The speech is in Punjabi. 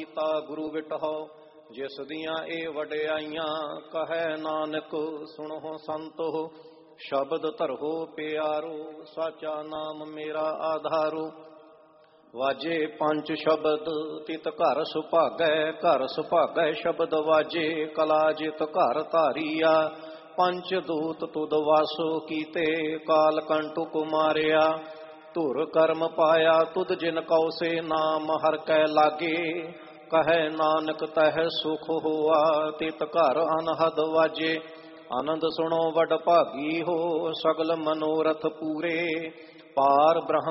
ਤਾ ਗੁਰੂ ਵਿਟਹੁ ਜਿਸ ਦੀਆਂ ਇਹ ਵਡਿਆਈਆਂ, ਕਹੈ ਨਾਨਕ ਸੁਣੋ ਸੰਤੋ ਸ਼ਬਦ ਧਰੋ ਪਿਆਰੋ, ਸਾਚਾ ਨਾਮ ਮੇਰਾ ਆਧਾਰੋ। ਵਾਜੇ ਪੰਜ ਸ਼ਬਦ ਤਿਤ ਘਰ ਸੁਭਾਗੈ, ਘਰ ਸੁਭਾਗੈ ਸ਼ਬਦ ਵਾਜੇ, ਕਲਾ ਜਿਤ ਘਰ ਧਾਰੀਆ। ਪੰਜ ਦੂਤ ਤੁਧ ਵਾਸੋ ਕੀਤੇ, ਕਾਲ ਕੰਟੁਕ ਮਾਰਿਆ। ਧੁਰ ਕਰਮ ਪਾਇਆ ਤੁਧ ਜਿਨ ਕਉ ਸੇ, ਨਾਮ ਹਰ ਕੈ ਲਾਗੇ। ਕਹੈ ਨਾਨਕ ਤਹਿ ਸੁਖ ਹੋਆ, ਤਿਤ ਘਰ ਅਨਹਦ ਵਾਜੇ। ਆਨੰਦ ਸੁਣੋ ਵਡ ਭਾਗੀ ਹੋ, ਸਗਲ ਮਨੋਰਥ ਪੂਰੇ। ਪਾਰ ਬ੍ਰਹਮ